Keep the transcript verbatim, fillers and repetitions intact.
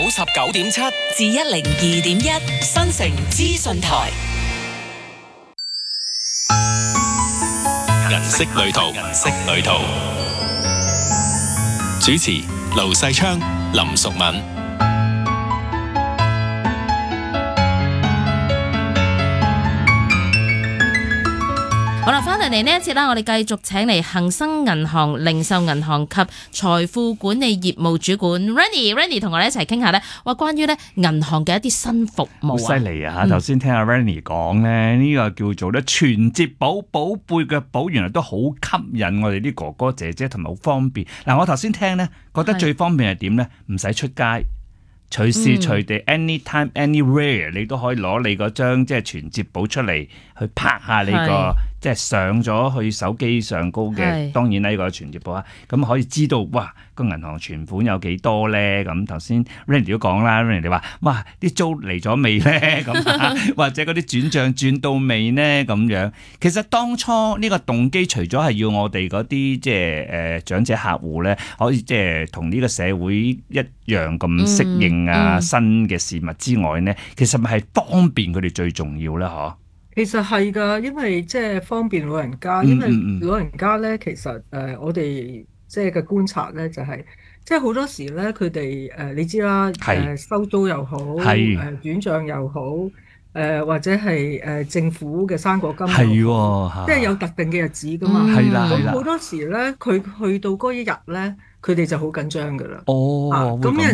十九點七至一零二點一新城資訊台。 銀色旅途，銀色旅途。主持盧世昌、林淑敏。 好啦，翻嚟嚟呢一節啦，我哋繼續請嚟恒生銀行零售銀行及財富管理業務主管 Rennie，Rennie 同我哋一齊傾下咧，話關於咧銀行嘅一啲新服務啊， 好犀利啊！頭先聽阿 Rennie 講咧，呢、這個叫做咧存摺寶，寶貝嘅寶，原來都好吸引我哋啲哥哥姐姐，同埋好方便。嗱，我頭先聽咧，覺得最方便係點咧？唔使出街。隨時隨地、嗯、anytime anywhere 你都可以攞你嗰張即係存摺簿出嚟去拍下你個即係上咗去手機上高嘅，當然呢個存摺簿啊，咁可以知道哇個銀行存款有幾多咧？咁頭先 Randy 都講啦 Randy 你話哇啲租嚟咗未咧？咁或者嗰啲轉帳轉到未咧？咁樣其實當初呢個動機除咗係要我哋嗰啲即係誒長者客戶咧，可以即係同呢個社會一樣咁適應啊、嗯嗯、新嘅事物之外咧，其實咪係方便佢哋最重要啦，嗬？ 其實係㗎，因為即係方便老人家，因為老人家咧，其實誒、呃、我哋即係嘅觀察咧，就係即係好多時咧，佢哋誒你知啦，誒、呃、收租又好，誒、呃、轉帳又好，誒、呃、或者係誒、呃、政府嘅生果金，係即係有特定嘅日子㗎嘛，係啦係啦，好多時咧，佢去到嗰一日咧，佢哋就好緊張㗎啦。哦，咁、啊、有